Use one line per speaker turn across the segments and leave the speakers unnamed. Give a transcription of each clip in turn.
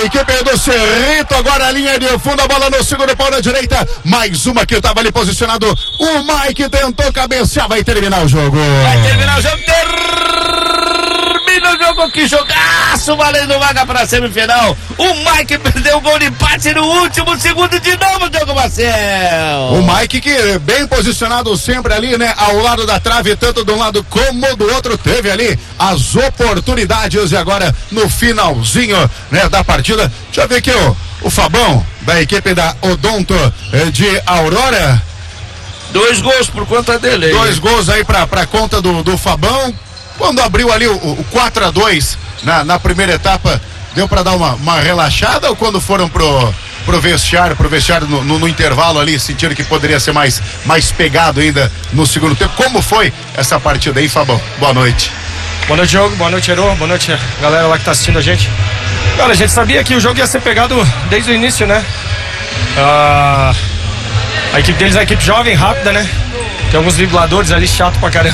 equipe do Cerrito, agora a linha de fundo, a bola no segundo pau na direita, mais uma que estava ali posicionado, o Mike tentou cabecear, vai terminar o jogo.
Termina o jogo, que jogaço, valendo vaga pra semifinal. O Mike perdeu o gol de empate no último segundo de novo, Diogo Marcel.
O Mike que bem posicionado sempre ali, né, ao lado da trave, tanto de um lado como do outro, teve ali as oportunidades e agora no finalzinho, né, da partida, deixa eu ver aqui o Fabão, da equipe da Odonto de Aurora.
2 gols por conta dele.
2 gols aí pra conta do Fabão. Quando abriu ali o 4-2 na primeira etapa, deu pra dar uma relaxada, ou quando foram pro vestiário no intervalo ali, sentiram que poderia ser mais pegado ainda no segundo tempo? Como foi essa partida aí, Fabão? Boa noite.
Boa noite, Diogo. Boa noite, Herô. Boa noite, galera lá que tá assistindo a gente. Cara, a gente sabia que o jogo ia ser pegado desde o início, né? A equipe deles é uma equipe jovem, rápida, né? Tem alguns dribladores ali, chato pra caramba.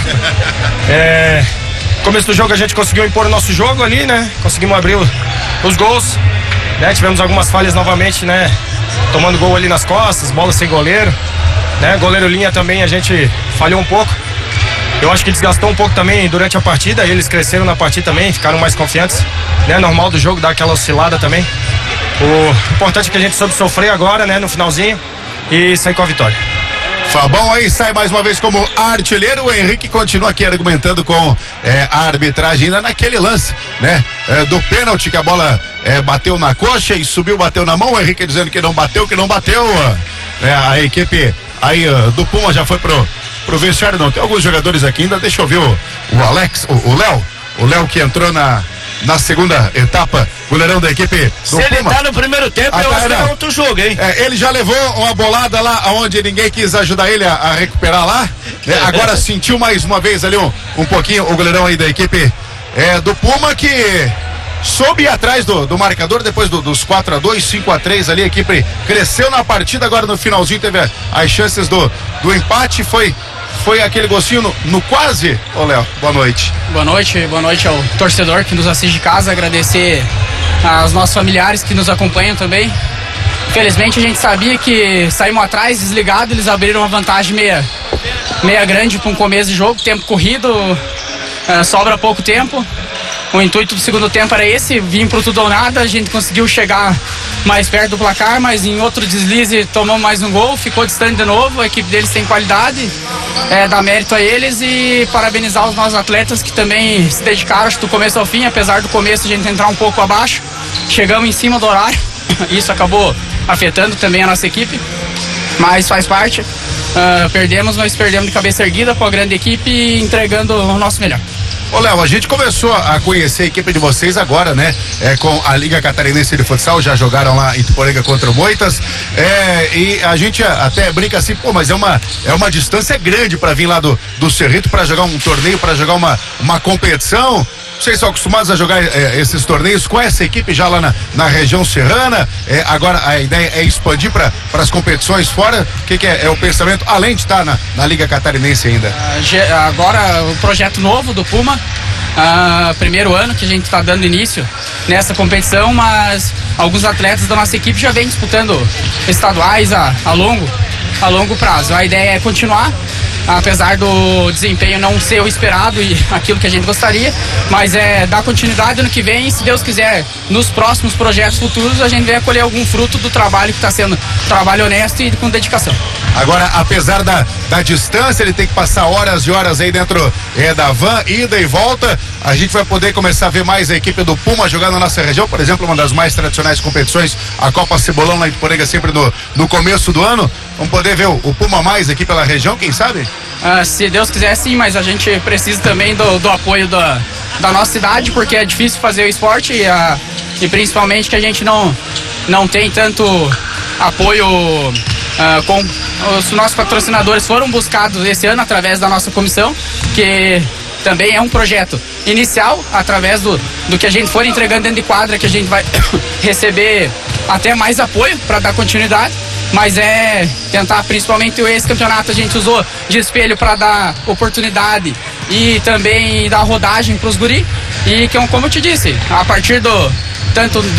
Começo do jogo a gente conseguiu impor o nosso jogo ali, né? Conseguimos abrir os gols, né? Tivemos algumas falhas novamente, né? Tomando gol ali nas costas, bola sem goleiro, né? Goleiro linha também a gente falhou um pouco. Eu acho que desgastou um pouco também durante a partida, eles cresceram na partida também, ficaram mais confiantes, né? Normal do jogo, dar aquela oscilada também. O importante é que a gente soube sofrer agora, né? No finalzinho e sair com a vitória.
Fabão aí sai mais uma vez como artilheiro. O Henrique continua aqui argumentando com a arbitragem ainda naquele lance, né? Do pênalti, que a bola bateu na coxa e subiu, bateu na mão. O Henrique dizendo que não bateu. A equipe aí do Puma já foi pro vestiário. Não, tem alguns jogadores aqui ainda. Deixa eu ver o Alex, o Léo que entrou na segunda etapa, goleirão da equipe do
Se ele
Puma.
tá no primeiro tempo, eu acho que é outro jogo, hein?
Ele já levou uma bolada lá onde ninguém quis ajudar ele a recuperar lá, né? Agora sentiu mais uma vez ali um pouquinho o goleirão aí da equipe do Puma, que soube ir atrás do marcador depois dos 4-2, 5-3 ali. A equipe cresceu na partida, agora no finalzinho teve as chances do empate. Foi aquele gostinho no quase. Ô Léo, boa noite.
Boa noite ao torcedor que nos assiste de casa, agradecer aos nossos familiares que nos acompanham também. Infelizmente a gente sabia que saímos atrás, desligado, eles abriram uma vantagem meia grande para um começo de jogo, tempo corrido, sobra pouco tempo. O intuito do segundo tempo era esse, vir pro tudo ou nada. A gente conseguiu chegar mais perto do placar, mas em outro deslize tomamos mais um gol, ficou distante de novo. A equipe deles tem qualidade, dá mérito a eles e parabenizar os nossos atletas que também se dedicaram, acho que do começo ao fim, apesar do começo a gente entrar um pouco abaixo, chegamos em cima do horário, isso acabou afetando também a nossa equipe, mas faz parte. Perdemos, mas perdemos de cabeça erguida com a grande equipe e entregando o nosso melhor.
Ô Léo, a gente começou a conhecer a equipe de vocês agora, né? Com a Liga Catarinense de Futsal, já jogaram lá em Tuporanga contra o Moitas, e a gente até brinca assim, pô, mas é uma distância grande para vir lá do Cerrito para jogar um torneio, para jogar uma competição. Vocês são acostumados a jogar esses torneios com essa equipe já lá na região serrana. Agora a ideia é expandir para as competições fora. O que é o pensamento, além de estar na Liga Catarinense ainda?
Agora o projeto novo do Puma, primeiro ano que a gente está dando início nessa competição, mas alguns atletas da nossa equipe já vem disputando estaduais a longo prazo. A ideia é continuar, apesar do desempenho não ser o esperado e aquilo que a gente gostaria, mas dar continuidade ano que vem, e se Deus quiser, nos próximos projetos futuros, a gente vai colher algum fruto do trabalho que está sendo trabalho honesto e com dedicação.
Agora, apesar da distância, ele tem que passar horas e horas aí dentro da van, ida e volta. A gente vai poder começar a ver mais a equipe do Puma jogar na nossa região, por exemplo, uma das mais tradicionais competições, a Copa Cebolão lá em Tuporanga, sempre no começo do ano. Vamos poder ver o Puma mais aqui pela região, quem sabe?
Se Deus quiser, sim, mas a gente precisa também do apoio da nossa cidade, porque é difícil fazer o esporte e principalmente que a gente não tem tanto apoio com os nossos patrocinadores. Foram buscados esse ano através da nossa comissão, que também é um projeto inicial, através do que a gente for entregando dentro de quadra, que a gente vai receber até mais apoio para dar continuidade. Mas tentar, principalmente esse campeonato, a gente usou de espelho para dar oportunidade e também dar rodagem para os guri. E como eu te disse, a partir tanto